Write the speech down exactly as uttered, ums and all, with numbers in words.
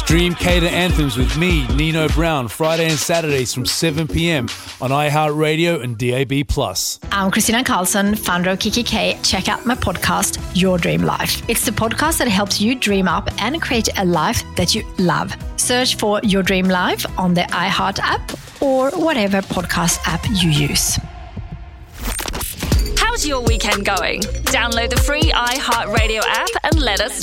Dream Cater Anthems with me, Nino Brown, Friday and Saturdays from seven p.m. on iHeartRadio and D A B plus. I'm Christina Carlson, founder of Kiki K. Check out my podcast, Your Dream Life. It's the podcast that helps you dream up and create a life that you love. Search for Your Dream Life on the iHeart app or whatever podcast app you use. How's your weekend going? Download the free iHeartRadio app and let us